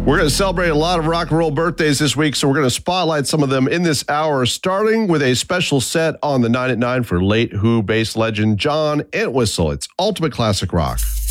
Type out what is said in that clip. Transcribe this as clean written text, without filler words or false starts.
We're going to celebrate a lot of rock and roll birthdays this week, so we're going to spotlight some of them in this hour, starting with a special set on the 9 at 9 for late Who bass legend John Entwistle. It's Ultimate Classic Rock.